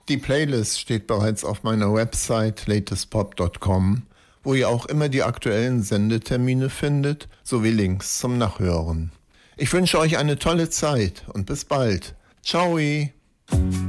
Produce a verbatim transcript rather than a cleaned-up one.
Die Playlist steht bereits auf meiner Website latest pop dot com, wo ihr auch immer die aktuellen Sendetermine findet, sowie Links zum Nachhören. Ich wünsche euch eine tolle Zeit und bis bald. Ciao!